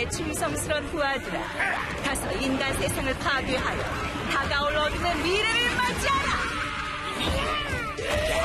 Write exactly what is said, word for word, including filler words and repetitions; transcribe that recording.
내 충성스러운 부하들아, 가서 인간 세상을 파괴하여 다가올 어둠의 미래를 맞이하라!